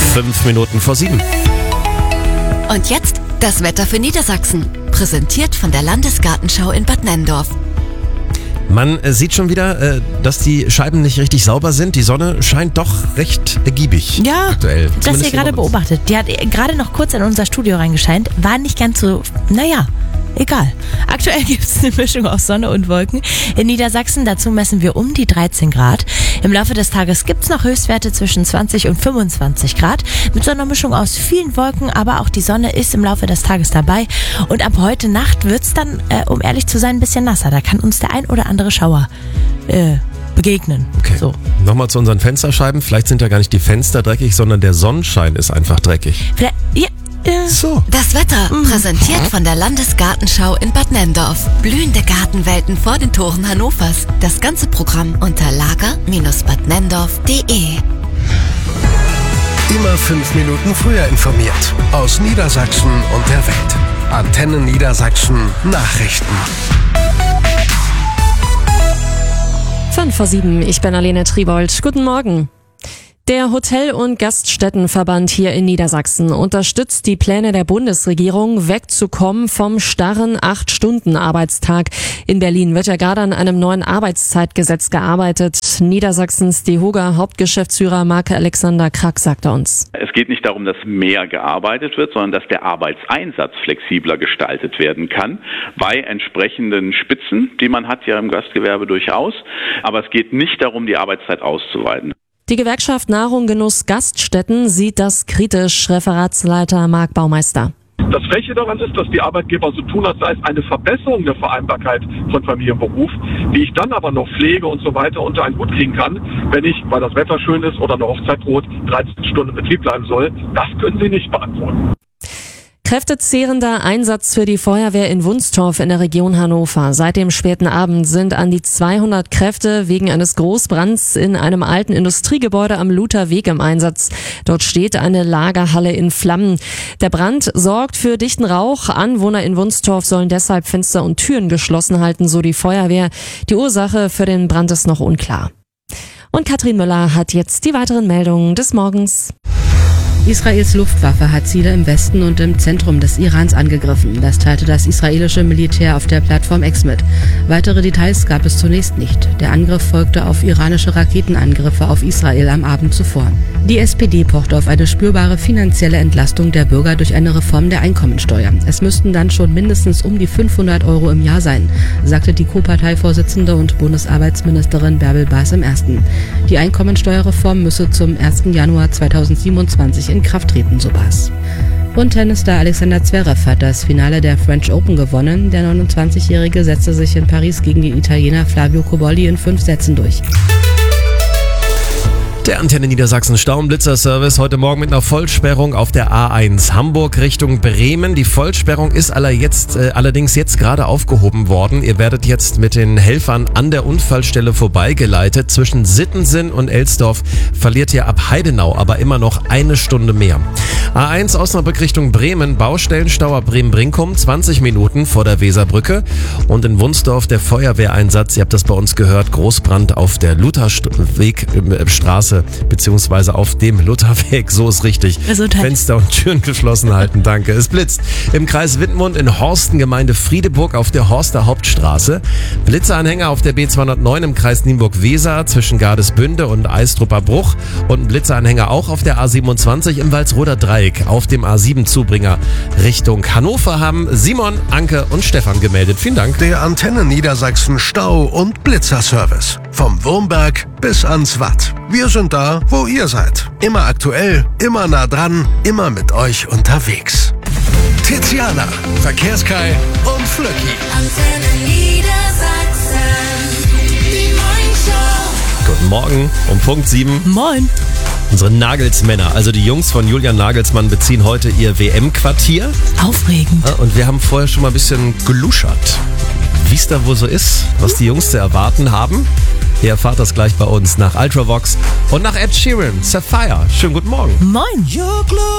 5 Minuten vor 7. Und jetzt das Wetter für Niedersachsen. Präsentiert von der Landesgartenschau in Bad Nenndorf. Man sieht schon wieder, dass die Scheiben nicht richtig sauber sind. Die Sonne scheint doch recht ergiebig Ja, aktuell. das Zumindest ihr gerade hier bei uns. beobachtet. Die hat gerade noch kurz in unser Studio reingescheint. War nicht ganz so, egal. Aktuell gibt es eine Mischung aus Sonne und Wolken in Niedersachsen. Dazu messen wir um die 13 Grad. Im Laufe des Tages gibt es noch Höchstwerte zwischen 20 und 25 Grad. Mit so einer Mischung aus vielen Wolken, aber auch die Sonne ist im Laufe des Tages dabei. Und ab heute Nacht wird es dann, um ehrlich zu sein, ein bisschen nasser. Da kann uns der ein oder andere Schauer begegnen. Okay. So. Nochmal zu unseren Fensterscheiben. Vielleicht sind ja gar nicht die Fenster dreckig, sondern der Sonnenschein ist einfach dreckig. Vielleicht, So. Das Wetter präsentiert von der Landesgartenschau in Bad Nenndorf. Blühende Gartenwelten vor den Toren Hannovers. Das ganze Programm unter lager-badnenndorf.de. Immer 5 Minuten früher informiert. Aus Niedersachsen und der Welt. Antenne Niedersachsen Nachrichten. 5 vor 7, ich bin Alene Tribold. Guten Morgen. Der Hotel- und Gaststättenverband hier in Niedersachsen unterstützt die Pläne der Bundesregierung, wegzukommen vom starren 8-Stunden-Arbeitstag. In Berlin wird ja gerade an einem neuen Arbeitszeitgesetz gearbeitet. Niedersachsens DEHOGA-Hauptgeschäftsführer Marc-Alexander Krack sagte uns. Es geht nicht darum, dass mehr gearbeitet wird, sondern dass der Arbeitseinsatz flexibler gestaltet werden kann bei entsprechenden Spitzen, die man hat ja im Gastgewerbe durchaus. Aber es geht nicht darum, die Arbeitszeit auszuweiten. Die Gewerkschaft Nahrung, Genuss, Gaststätten sieht das kritisch, Referatsleiter Marc Baumeister. Das Freche daran ist, dass die Arbeitgeber so tun, als sei es eine Verbesserung der Vereinbarkeit von Familie und Beruf, wie ich dann aber noch Pflege und so weiter unter einen Hut kriegen kann, wenn ich, weil das Wetter schön ist oder eine Hochzeit droht, 13 Stunden in Betrieb bleiben soll. Das können sie nicht beantworten. Kräftezehrender Einsatz für die Feuerwehr in Wunstorf in der Region Hannover. Seit dem späten Abend sind an die 200 Kräfte wegen eines Großbrands in einem alten Industriegebäude am Lutherweg im Einsatz. Dort steht eine Lagerhalle in Flammen. Der Brand sorgt für dichten Rauch. Anwohner in Wunstorf sollen deshalb Fenster und Türen geschlossen halten, so die Feuerwehr. Die Ursache für den Brand ist noch unklar. Und Katrin Müller hat jetzt die weiteren Meldungen des Morgens. Israels Luftwaffe hat Ziele im Westen und im Zentrum des Irans angegriffen. Das teilte das israelische Militär auf der Plattform X mit. Weitere Details gab es zunächst nicht. Der Angriff folgte auf iranische Raketenangriffe auf Israel am Abend zuvor. Die SPD pocht auf eine spürbare finanzielle Entlastung der Bürger durch eine Reform der Einkommensteuer. Es müssten dann schon mindestens um die 500 € im Jahr sein, sagte die Co-Parteivorsitzende und Bundesarbeitsministerin Bärbel Baas im Ersten. Die Einkommensteuerreform müsse zum 1. Januar 2027 in Kraft treten, so Baas. Und Tennisstar Alexander Zverev hat das Finale der French Open gewonnen. Der 29-Jährige setzte sich in Paris gegen den Italiener Flavio Cobolli in 5 Sätzen durch. Der Antenne Niedersachsen Staublitzer-Service heute Morgen mit einer Vollsperrung auf der A1 Hamburg Richtung Bremen. Die Vollsperrung ist allerdings jetzt gerade aufgehoben worden. Ihr werdet jetzt mit den Helfern an der Unfallstelle vorbeigeleitet. Zwischen Sittensen und Elsdorf verliert ihr ab Heidenau aber immer noch 1 Stunde mehr. A1 Osnabrück Richtung Bremen, Baustellenstau Bremen-Brinkum, 20 Minuten vor der Weserbrücke. Und in Wunstorf der Feuerwehreinsatz, ihr habt das bei uns gehört, Großbrand auf der Lutherwegstraße beziehungsweise auf dem Lutherweg, so ist richtig. Gesundheit. Fenster und Türen geschlossen halten, danke. Es blitzt im Kreis Wittmund in Horsten, Gemeinde Friedeburg auf der Horster Hauptstraße. Blitzeranhänger auf der B209 im Kreis Nienburg-Weser zwischen Gardesbünde und Eistrupper Bruch und ein Blitzeranhänger auch auf der A27 im Walsroder Dreieck auf dem A7-Zubringer Richtung Hannover haben Simon, Anke und Stefan gemeldet. Vielen Dank. Der Antenne Niedersachsen Stau- und Blitzerservice. Vom Wurmberg bis ans Watt. Wir sind da, wo ihr seid. Immer aktuell, immer nah dran, immer mit euch unterwegs. Tiziana, Verkehrskai und Flöcki. Antenne Niedersachsen. Die Morningshow. Guten Morgen um Punkt 7. Moin. Unsere Nagelsmänner, also die Jungs von Julian Nagelsmann, beziehen heute ihr WM-Quartier. Aufregend. Und wir haben vorher schon mal ein bisschen geluschert, wie es da wohl so ist, was die Jungs zu erwarten haben. Ihr erfahrt das gleich bei uns nach Ultravox und nach Ed Sheeran, Sapphire. Schönen guten Morgen. Moin.